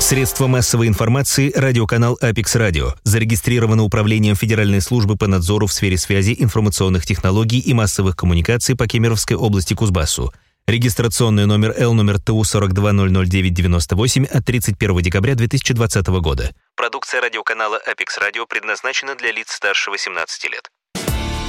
Средство массовой информации «Радиоканал Апекс Радио». Зарегистрировано Управлением Федеральной службы по надзору в сфере связи, информационных технологий и массовых коммуникаций по Кемеровской области Кузбассу. Регистрационный номер Л номер ТУ 42000998 от 31 декабря 2020 года. Продукция радиоканала Апекс Радио предназначена для лиц старше 18 лет.